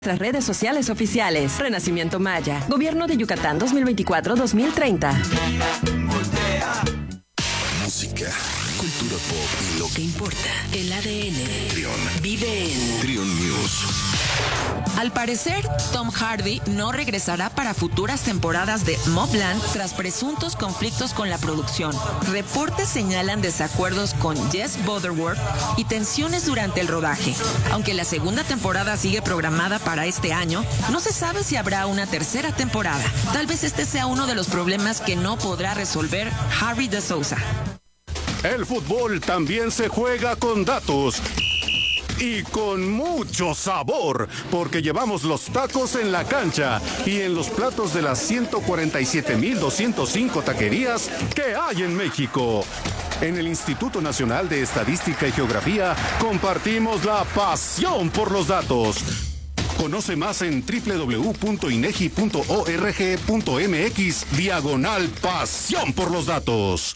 Nuestras redes sociales oficiales. Renacimiento Maya. Gobierno de Yucatán 2024-2030. Música, cultura pop y lo que importa. El ADN. Trión. Vive en Trión News. Al parecer, Tom Hardy no regresará para futuras temporadas de Mobland tras presuntos conflictos con la producción. Reportes señalan desacuerdos con Jess Butterworth y tensiones durante el rodaje. Aunque la segunda temporada sigue programada para este año, no se sabe si habrá una tercera temporada. Tal vez este sea uno de los problemas que no podrá resolver Harry de Sousa. El fútbol también se juega con datos. Y con mucho sabor, porque llevamos los tacos en la cancha y en los platos de las 147,205 taquerías que hay en México. En el Instituto Nacional de Estadística y Geografía compartimos la pasión por los datos. Conoce más en www.inegi.org.mx/pasión por los datos.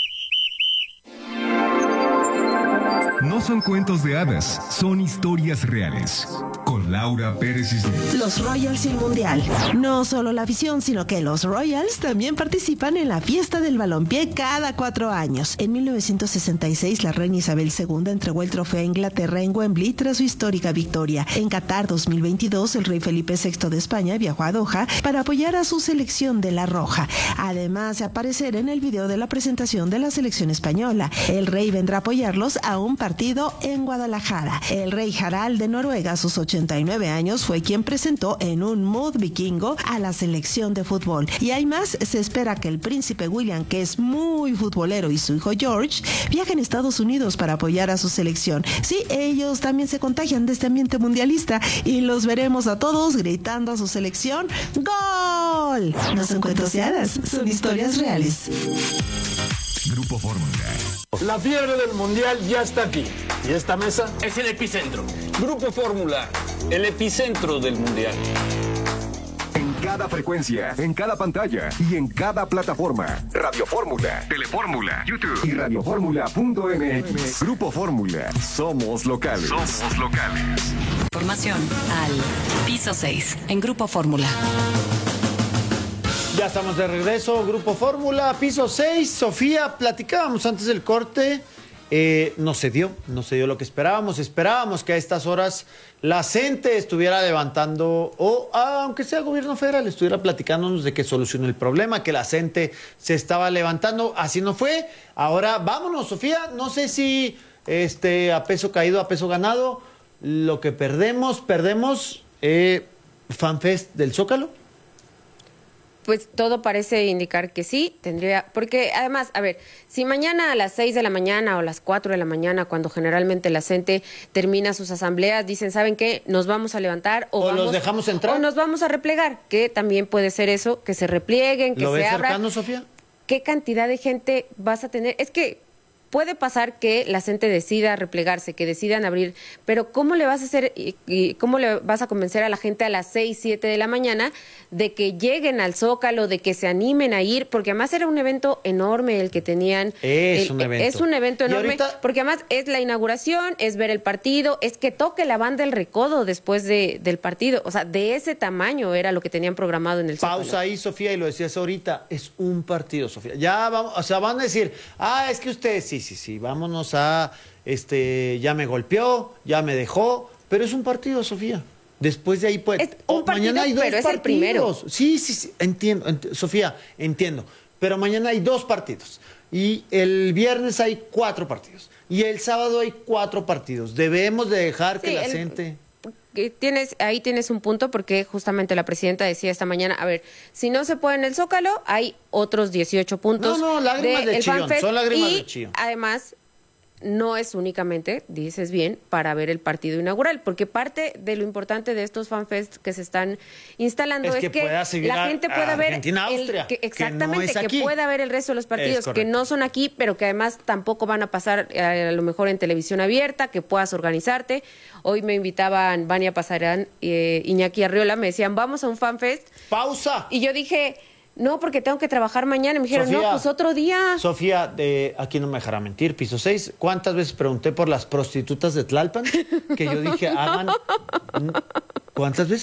No son cuentos de hadas, son historias reales. Con Laura Pérez Cisneros. Los Royals y el Mundial. No solo la afición, sino que los Royals también participan en la fiesta del balompié cada 4 años. En 1966, la reina Isabel II entregó el trofeo a Inglaterra en Wembley tras su histórica victoria. En Qatar 2022, el rey Felipe VI de España viajó a Doha para apoyar a su selección de la Roja. Además de aparecer en el video de la presentación de la selección española. El rey vendrá a apoyarlos a un partido en Guadalajara. El rey Harald de Noruega, a sus 89 años, fue quien presentó en un mood vikingo a la selección de fútbol. Y hay más, se espera que el príncipe William, que es muy futbolero, y su hijo George viajen a Estados Unidos para apoyar a su selección. Sí, ellos también se contagian de este ambiente mundialista y los veremos a todos gritando a su selección ¡Gol! No son cuentos de hadas, son historias reales. Grupo Fórmula. La fiebre del mundial ya está aquí. Y esta mesa es el epicentro. Grupo Fórmula, el epicentro del mundial. En cada frecuencia, en cada pantalla y en cada plataforma. Radio Fórmula, Telefórmula, YouTube y radioformula.mx. Grupo Fórmula. Somos locales. Somos locales. Información al piso 6 en Grupo Fórmula. Ya estamos de regreso, Grupo Fórmula, piso 6. Sofía, platicábamos antes del corte, no se dio lo que esperábamos. Esperábamos que a estas horas la CENTE estuviera levantando, o aunque sea gobierno federal, estuviera platicándonos de que solucionó el problema, que la CENTE se estaba levantando. Así no fue. Ahora vámonos, Sofía. No sé si a peso caído, a peso ganado, lo que perdemos, FanFest del Zócalo. Pues todo parece indicar que sí, tendría, porque además, a ver, si mañana a las 6 de la mañana o a las 4 de la mañana, cuando generalmente la CENTE termina sus asambleas, dicen, ¿saben qué? Nos vamos a levantar o los dejamos entrar. O nos vamos a replegar, que también puede ser eso, que se replieguen, que ¿Lo ves se abran. cercano, Sofía? ¿Qué cantidad de gente vas a tener? Es que puede pasar que la CENTE decida replegarse, que decidan abrir, pero ¿cómo le vas a hacer y cómo le vas a convencer a la gente a las 6, 7 de la mañana de que lleguen al Zócalo, de que se animen a ir? Porque además era un evento enorme el que tenían. Es un evento enorme, porque además es la inauguración, es ver el partido, es que toque la banda El Recodo después del partido. O sea, de ese tamaño era lo que tenían programado en el Zócalo. Pausa ahí, Sofía, y lo decías ahorita, es un partido, Sofía. Ya vamos, o sea, van a decir, es que ustedes sí, vámonos a, ya me golpeó, ya me dejó, pero es un partido, Sofía. Después de ahí puede. Es un partido, mañana hay 2 pero es partidos. el primero. Sí, entiendo, Sofía, entiendo. Pero mañana hay 2 partidos. Y el viernes hay 4 partidos. Y el sábado hay 4 partidos. Debemos de dejar que la gente... Ahí tienes un punto, porque justamente la presidenta decía esta mañana, a ver, si no se puede en el Zócalo, hay otros 18 puntos. No, lágrimas de chillón, son lágrimas de chillón. Además, no es únicamente, dices bien, para ver el partido inaugural, porque parte de lo importante de estos FanFest que se están instalando es que la gente pueda ver Argentina-Austria, exactamente, que pueda ver el resto de los partidos que no son aquí, pero que además tampoco van a pasar a lo mejor en televisión abierta, que puedas organizarte. Hoy me invitaban Vania Pasarán, Iñaki Arriola, me decían, vamos a un FanFest. ¡Pausa! Y yo dije, no, porque tengo que trabajar mañana. Y me dijeron, Sofía, no, pues otro día. Sofía, aquí no me dejará mentir, piso 6. ¿Cuántas veces pregunté por las prostitutas de Tlalpan? Que yo dije, hagan... ¿Cuántas veces?